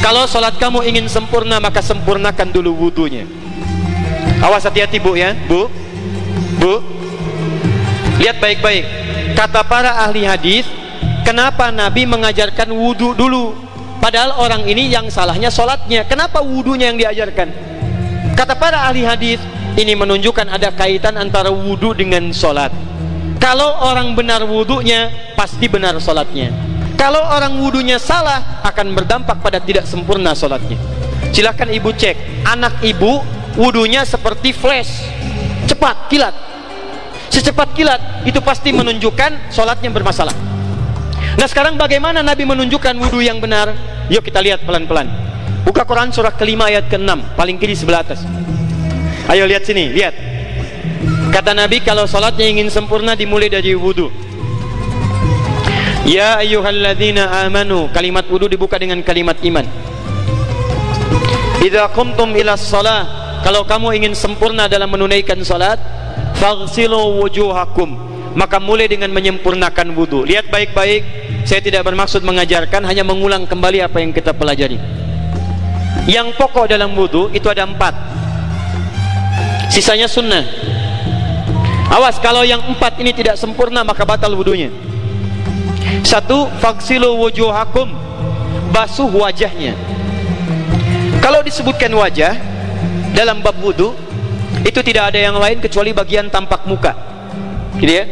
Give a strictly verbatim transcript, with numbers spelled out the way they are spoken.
Kalau sholat kamu ingin sempurna, maka sempurnakan dulu wudunya. Awas, hati-hati bu ya, bu, bu. Lihat baik-baik. Kata para ahli hadis, kenapa Nabi mengajarkan wudu dulu? Padahal orang ini yang salahnya sholatnya. Kenapa wudunya yang diajarkan? Kata para ahli hadis, ini menunjukkan ada kaitan antara wudu dengan sholat. Kalau orang benar wudunya, pasti benar sholatnya. Kalau orang wudunya salah, akan berdampak pada tidak sempurna sholatnya. Silahkan ibu cek, anak ibu wudunya seperti flash, cepat, kilat. Secepat kilat, itu pasti menunjukkan sholatnya bermasalah. Nah sekarang bagaimana Nabi menunjukkan wudu yang benar? Yuk kita lihat pelan-pelan. Buka Quran surah kelima ayat keenam, paling kiri sebelah atas. Ayo lihat sini, lihat. Kata Nabi, kalau sholatnya ingin sempurna dimulai dari wudu. Ya ayyuhalladzina amanu, kalimat wudu dibuka dengan kalimat iman. Idza qumtum ila shalah, kalau kamu ingin sempurna dalam menunaikan salat, faghsilu wujuhakum, maka mulai dengan menyempurnakan wudu. Lihat baik-baik, saya tidak bermaksud mengajarkan, hanya mengulang kembali apa yang kita pelajari. Yang pokok dalam wudu itu ada empat, sisanya sunnah. Awas, kalau yang empat ini tidak sempurna maka batal wudunya. Satu, faghsilu wujuhakum, basuh wajahnya. Kalau disebutkan wajah dalam bab wudu, itu tidak ada yang lain kecuali bagian tampak muka, gitu ya.